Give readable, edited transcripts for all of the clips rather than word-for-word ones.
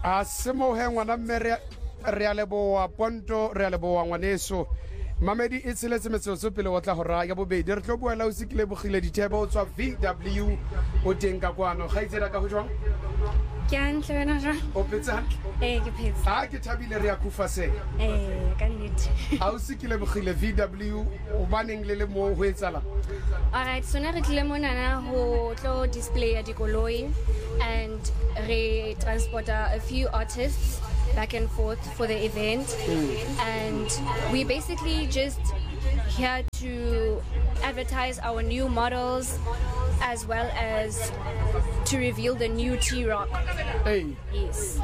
a semo he ngwana mme re a leboa Ponto re a leboa ngwaneso Mamedi itseletse metsotso pele o tla go raya bobedi re tlo boela o sikile bogile dithebo o tswa VW o teng ka kwano ga itsela ka go jwang ke antle wena jwa o petsa ke phetse ke thabile re a kufa se ka nnete a o sikile bogile VW o baneng le mo ho etsala alright so na re tlile monana ho tlo display ya dikoloi and re transporter a few artists back and forth for the event and we basically just here to advertise our new models as well as to reveal the new T-Rock. Yes.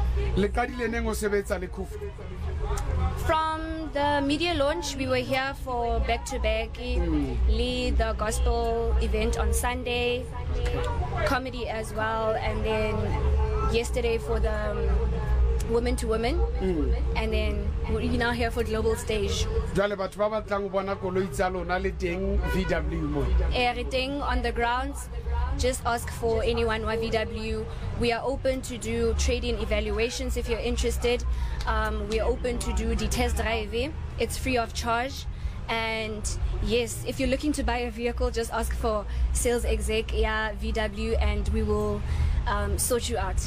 From the media launch, we were here for Back to Back, lead the gospel event on Sunday, comedy as well, and then yesterday for the women to women, and then we're now here for global stage. Everything on the grounds, just ask for anyone with VW. We are open to do trade-in evaluations if you're interested. We are open to do the test drive. It's free of charge. And yes, if you're looking to buy a vehicle, just ask for sales exec, VW, and we will sort you out.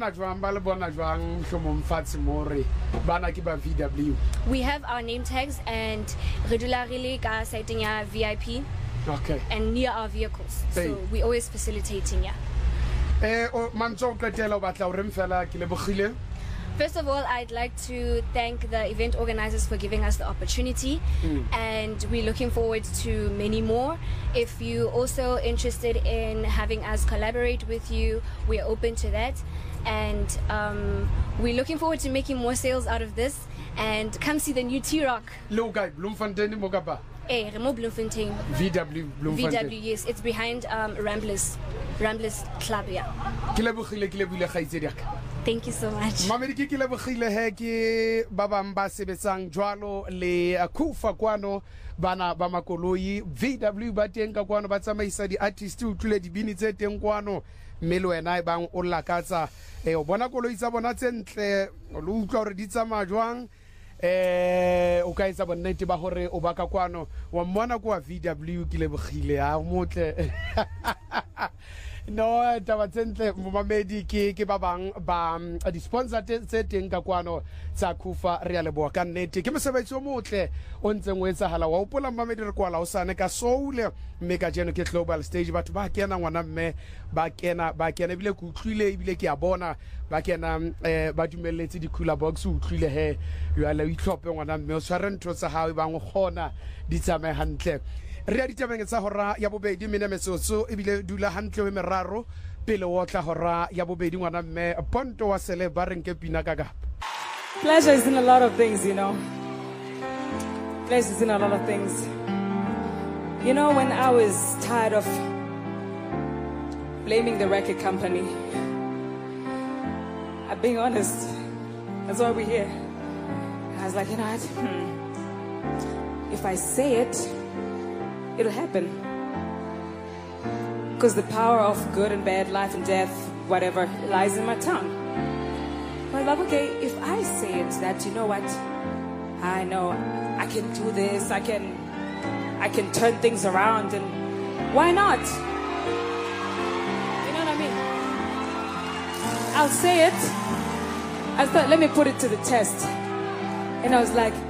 We have our name tags and regularly citing VIP. Okay. And near our vehicles. So we're always facilitating, First of all, I'd like to thank the event organizers for giving us the opportunity, and we're looking forward to many more. If you're also interested in having us collaborate with you, we're open to that, and we're looking forward to making more sales out of this. And come see the new T-Rock. Remo Bloemfontein. VW Bloemfontein. VW, yes, it's behind Ramblers Club, Thank you so much. Mamedi ke lebogile he ke ba bang ba sebetsang jwalo le kufa kwano bana ba makoloi VW ba teng ka kwano ba tsamaisa di artist o tlile di bini tse teng kwano mme le wena e bang o lakatsa o bona koloi tsa bona tsentle o utlwa re di tsamaya jwang o ka etsa bonnete ba hore o baka kwano wa mmona kwa VW ke lebogile ha motle no taba tsentle Mamedi ke ba bang ba di sponsor tse teng ka kwano tsa kufa re a leboa ka nnete ke mosebetsi o motle o ntseng o etsahala wa opola Mamedi re kwala o sane ka soule mme ka jeno ke global stage batho ba kena ngwana mme ba kena bile ku utlwile bile ke a bona ba kena ba dumelletse di cooler box o utlwile he yo ala itlhope ngwana mme o tshware ntho tsa hawe ba ngo gona di tsamaye hantle re a ditabeng tsa hora ya bobedi mena metsotso ebile dula hantle we meraro pele o tla hora ya bobedi ngwana mme Ponto wa sele ba reng ke pina ka gap. Pleasure is in a lot of things, Pleasure is in a lot of things. When I was tired of blaming the record company, I'm being honest, that's why we're here. I was like, what? If I say it, it'll happen. Because the power of good and bad, life and death, whatever, lies in my tongue. But like, okay, if I say it, that I know I can do this, I can turn things around, and why not? You know what I mean? I'll say it. I thought, let me put it to the test. And I was like,